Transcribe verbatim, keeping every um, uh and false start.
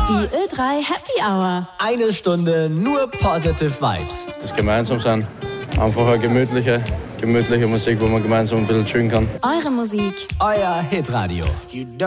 Die Ö drei Happy Hour. Eine Stunde nur positive Vibes. Das gemeinsam sein. Einfach eine gemütliche, gemütliche Musik, wo man gemeinsam ein bisschen chillen kann. Eure Musik. Euer Hitradio.